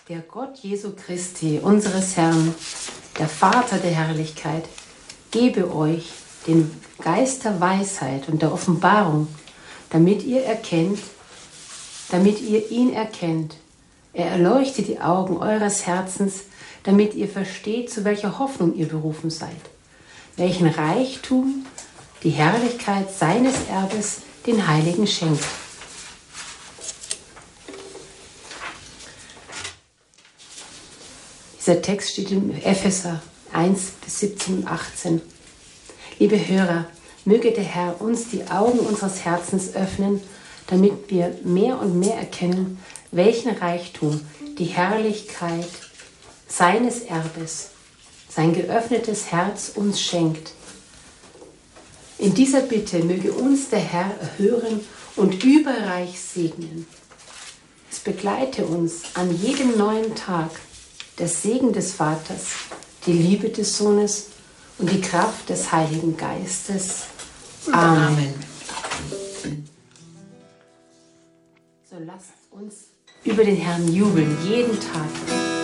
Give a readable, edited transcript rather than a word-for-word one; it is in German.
Der Gott Jesu Christi, unseres Herrn, der Vater der Herrlichkeit, gebe euch den Geist der Weisheit und der Offenbarung, damit ihr ihn erkennt. Er erleuchte die Augen eures Herzens, damit ihr versteht, zu welcher Hoffnung ihr berufen seid, welchen Reichtum die Herrlichkeit seines Erbes den Heiligen schenkt. Dieser Text steht in Epheser 1 bis 17 und 18. Liebe Hörer, möge der Herr uns die Augen unseres Herzens öffnen, damit wir mehr und mehr erkennen, welchen Reichtum die Herrlichkeit seines Erbes, sein geöffnetes Herz uns schenkt. In dieser Bitte möge uns der Herr erhören und überreich segnen. Es begleite uns an jedem neuen Tag der Segen des Vaters, die Liebe des Sohnes und die Kraft des Heiligen Geistes. Amen. So lasst uns über den Herrn jubeln, jeden Tag.